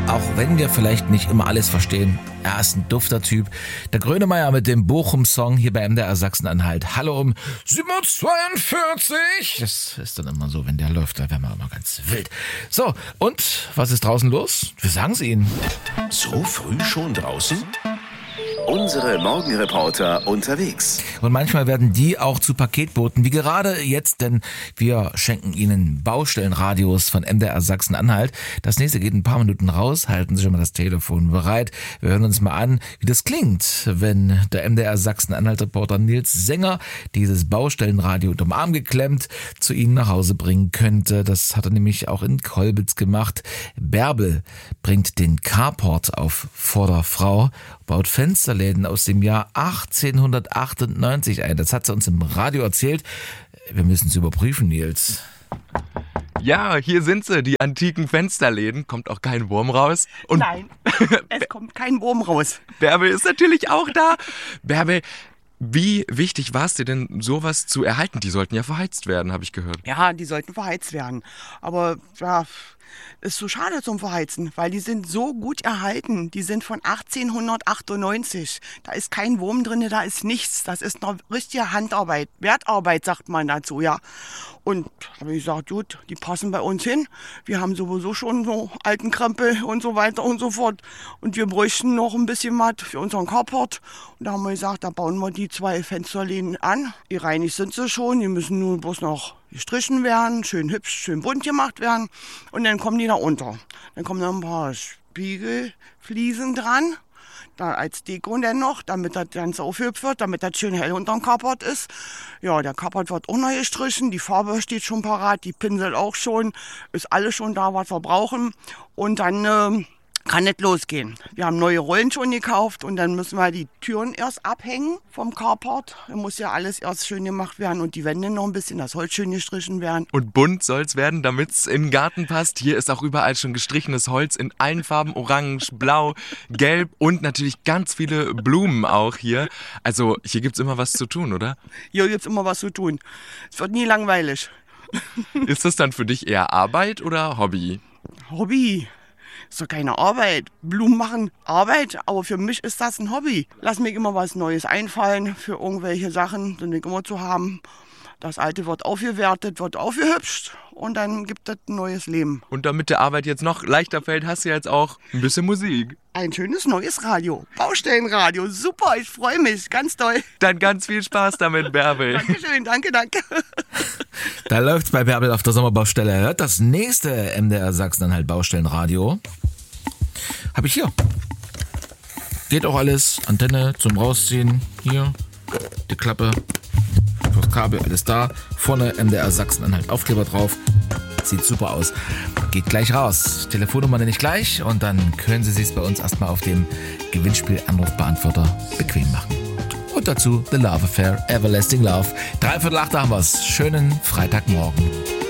Auch wenn wir vielleicht nicht immer alles verstehen, er ist ein dufter Typ. Der Grönemeyer mit dem Bochum-Song hier bei MDR Sachsen-Anhalt. Hallo um 7.42 Uhr. Das ist dann immer so, wenn der läuft, da werden wir immer ganz wild. So, und was ist draußen los? Wir sagen es Ihnen. So früh schon draußen? Unsere Morgenreporter unterwegs. Und manchmal werden die auch zu Paketboten, wie gerade jetzt, denn wir schenken Ihnen Baustellenradios von MDR Sachsen-Anhalt. Das nächste geht ein paar Minuten raus, halten Sie schon mal das Telefon bereit. Wir hören uns mal an, wie das klingt, wenn der MDR Sachsen-Anhalt-Reporter Nils Sänger dieses Baustellenradio unterm Arm geklemmt zu Ihnen nach Hause bringen könnte. Das hat er nämlich auch in Kolbitz gemacht. Bärbel bringt den Carport auf Vorderfrau, baut Fensterläden aus dem Jahr 1898 ein. Das hat sie uns im Radio erzählt. Wir müssen es überprüfen, Nils. Ja, hier sind sie, die antiken Fensterläden. Kommt auch kein Wurm raus. Und Nein, es kommt kein Wurm raus. Bärbel ist natürlich auch da. Bärbel, wie wichtig war es dir denn, sowas zu erhalten? Die sollten ja verheizt werden, habe ich gehört. Ja, die sollten verheizt werden. Aber ja, ist so schade zum Verheizen, weil die sind so gut erhalten. Die sind von 1898. Da ist kein Wurm drin, da ist nichts. Das ist noch richtige Handarbeit. Wertarbeit, sagt man dazu, ja. Und habe ich gesagt, gut, die passen bei uns hin. Wir haben sowieso schon so alten Krempel und so weiter und so fort. Und wir bräuchten noch ein bisschen was für unseren Carport. Und da haben wir gesagt, da bauen wir die 2 Fensterläden an. Gereinigt sind sie schon, die müssen nur bloß noch gestrichen werden, schön hübsch, schön bunt gemacht werden. Und dann kommen die da unter. Dann kommen da ein paar Spiegelfliesen dran. Da als Deko dann noch, damit das Ganze aufgehübscht wird, damit das schön hell unterm Carport ist. Ja, der Carport wird auch neu gestrichen, die Farbe steht schon parat, die Pinsel auch schon, ist alles schon da, was wir brauchen. Und dann kann es losgehen. Wir haben neue Rollen schon gekauft und dann müssen wir die Türen erst abhängen vom Carport. Da muss ja alles erst schön gemacht werden und die Wände noch ein bisschen, das Holz schön gestrichen werden. Und bunt soll's werden, damit's in den Garten passt. Hier ist auch überall schon gestrichenes Holz in allen Farben, orange, blau, gelb und natürlich ganz viele Blumen auch hier. Also hier gibt's immer was zu tun, oder? Hier gibt's immer was zu tun. Es wird nie langweilig. Ist das dann für dich eher Arbeit oder Hobby? Hobby. Ist doch keine Arbeit. Blumen machen Arbeit, aber für mich ist das ein Hobby. Lass mir immer was Neues einfallen für irgendwelche Sachen, sind immer zu haben. Das Alte wird aufgewertet, wird aufgehübscht und dann gibt es ein neues Leben. Und damit der Arbeit jetzt noch leichter fällt, hast du jetzt auch ein bisschen Musik. Ein schönes neues Radio, Baustellenradio. Super, ich freue mich, ganz toll. Dann ganz viel Spaß damit, Bärbel. Dankeschön, danke. Da läuft's bei Bärbel auf der Sommerbaustelle. Hört das nächste MDR Sachsen-Anhalt Baustellenradio. Habe ich hier. Geht auch alles. Antenne zum Rausziehen. Hier. Die Klappe. Das Kabel, alles da. Vorne MDR Sachsen-Anhalt Aufkleber drauf. Sieht super aus. Geht gleich raus. Telefonnummer nenne ich gleich und dann können Sie sich bei uns erstmal auf dem Gewinnspiel-Anrufbeantworter bequem machen. Und dazu The Love Affair, Everlasting Love. 7:45 haben wir's. Schönen Freitagmorgen.